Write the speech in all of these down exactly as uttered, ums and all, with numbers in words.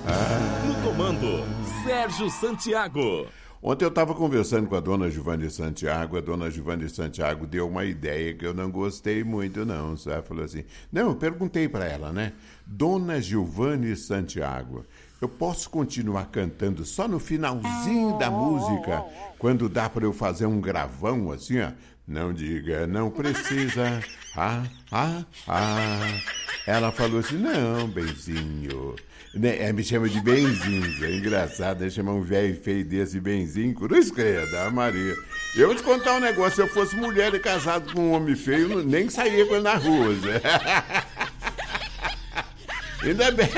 ah. No comando, Sérgio Santiago. Ontem eu estava conversando com a dona Giovanni Santiago. A dona Giovanni Santiago deu uma ideia que eu não gostei muito, não, sabe? Falou assim, não, eu perguntei para ela, né? Dona Giovanni Santiago, eu posso continuar cantando só no finalzinho da música, quando dá para eu fazer um gravão assim, ó? Não diga, não precisa. Ah, ah, ah. Ela falou assim, não, benzinho. Ela me chama de benzinho. É engraçado, né? Chamar um velho feio desse benzinho. Cruz credo, a Maria. Eu vou te contar um negócio. Se eu fosse mulher e casado com um homem feio, nem saía com ele na rua. Ainda bem.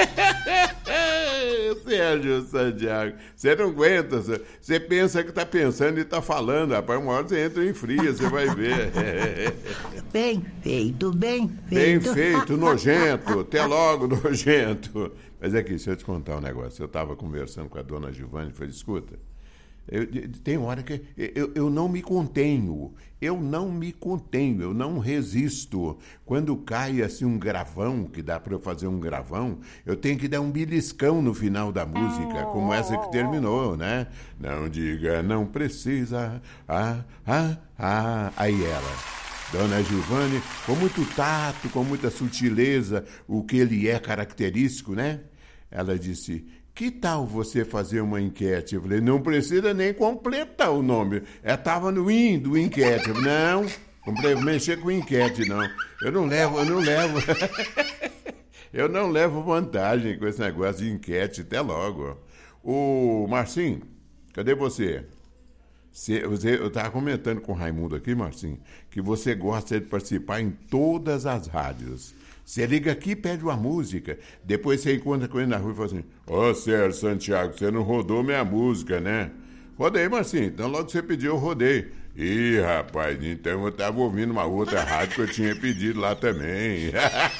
Sérgio Santiago, você não aguenta, você pensa que tá pensando e tá falando, rapaz, uma hora você entra em fria, você vai ver. Bem feito, bem feito. Bem feito, nojento, até logo, nojento. Mas aqui, deixa eu te contar um negócio, eu tava conversando com a dona Giovanni e falei, escuta, eu, tem hora que eu, eu não me contenho, eu não me contenho, eu não resisto. Quando cai assim um gravão, que dá para eu fazer um gravão, eu tenho que dar um beliscão no final da música, como essa que terminou, né? Não diga, não precisa, ah, ah, ah. Aí ela, dona Giovanni, com muito tato, com muita sutileza, o que ele é característico, né? Ela disse, que tal você fazer uma enquete? Eu falei, não precisa nem completar o nome. Estava no in do enquete. Eu falei, não, não precisa mexer com enquete, não. Eu não levo, eu não levo. Eu não levo vantagem com esse negócio de enquete. Até logo. Ô, Marcinho, cadê você? Você, você eu estava comentando com o Raimundo aqui, Marcinho, que você gosta de participar em todas as rádios. Você liga aqui e pede uma música. Depois você encontra com ele na rua e fala assim, ô, oh, Sérgio Santiago, você não rodou minha música, né? Rodei, Marcinho. Então logo que você pediu, eu rodei. Ih, rapaz, então eu estava ouvindo uma outra rádio que eu tinha pedido lá também.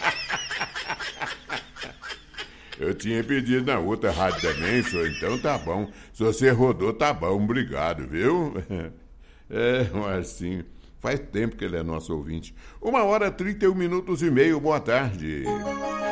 Eu tinha pedido na outra rádio também, senhor. Então tá bom. Se você rodou, tá bom. Obrigado, viu? É, Marcinho. Faz tempo que ele é nosso ouvinte. Uma hora, trinta e um minutos e meio. Boa tarde.